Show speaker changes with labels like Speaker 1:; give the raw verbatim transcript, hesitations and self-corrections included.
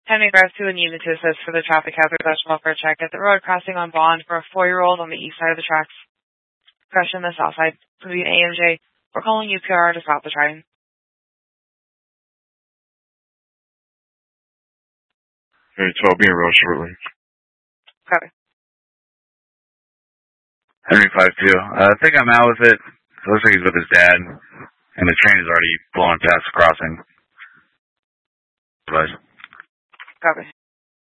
Speaker 1: Henry Garth to the unit to assist for the traffic hazard special welfare check at the road crossing on Bond for a four-year-old on the east side of the tracks. Crush on the south side. Please A M J. We're calling U P R to stop the train.
Speaker 2: Okay, twelve, be in road shortly.
Speaker 1: Copy.
Speaker 2: Henry five two. Uh, I think I'm out with it. It looks like he's with his dad, and the train is already blowing past the crossing. Bye.
Speaker 1: Copy.